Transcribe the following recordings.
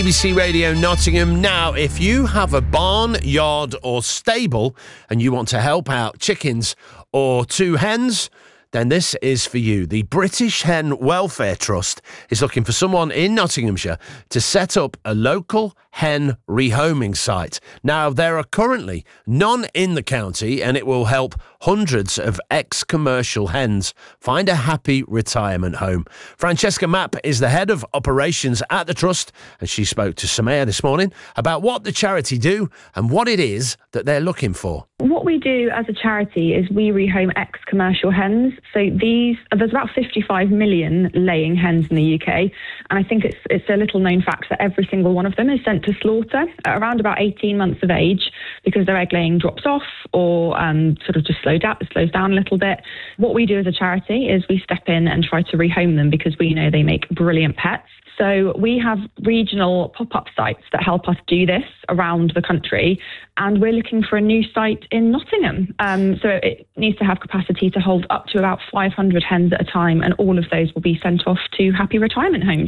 BBC Radio Nottingham. Now, if you have a barn, yard or stable and you want to help out chickens or two hens, then this is for you. The British Hen Welfare Trust is looking for someone in Nottinghamshire to set up a local hen rehoming site. Now, there are currently none in the county, and it will help hundreds of ex-commercial hens find a happy retirement home. Francesca Mapp is the head of operations at the trust, and she spoke to Samaya this morning about what the charity do and what it is that they're looking for. What we do as a charity is we rehome ex-commercial hens. So there's about 55 million laying hens in the UK, and I think it's a little known fact that every single one of them is sent to slaughter at around about 18 months of age because their egg laying drops off or sort of just slows down a little bit. What we do as a charity is we step in and try to rehome them because we know they make brilliant pets. So we have regional pop-up sites that help us do this around the country, and we're looking for a new site in Nottingham. So it needs to have capacity to hold up to about 500 hens at a time, and all of those will be sent off to happy retirement homes.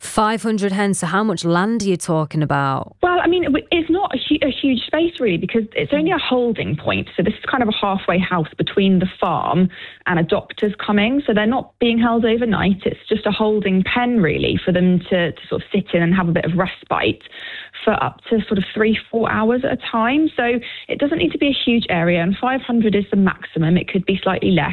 500 hens, so how much land are you talking about? Well, I mean, it's not a huge space really because it's only a holding point. So this is kind of a halfway house between the farm and a doctor's coming. So they're not being held overnight. It's just a holding pen really for them to sort of sit in and have a bit of respite for up to sort of 3-4 hours at a time. So it doesn't need to be a huge area, and 500 is the maximum. It could be slightly less,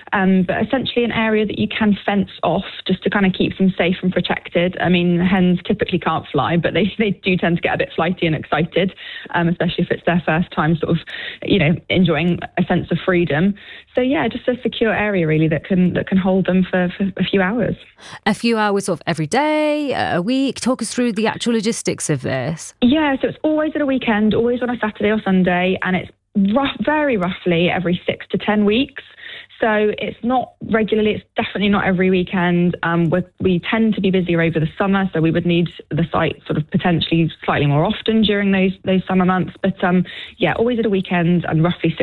but essentially an area that you can fence off just to kind of keep them safe and protected. I mean, hens typically can't fly, but they do tend to get a bit flighty and excited, especially if it's their first time sort of, enjoying a sense of freedom. So yeah, just a secure area really that can hold them for a few hours. A few hours sort of every day, a week? Talk us through the actual logistics of this. Yeah, so it's always at a weekend, always on a Saturday or Sunday, and it's very roughly every 6 to 10 weeks. So it's not regularly, it's definitely not every weekend. We tend to be busier over the summer, so we would need the site sort of potentially slightly more often during those summer months. But yeah, always at a weekend and roughly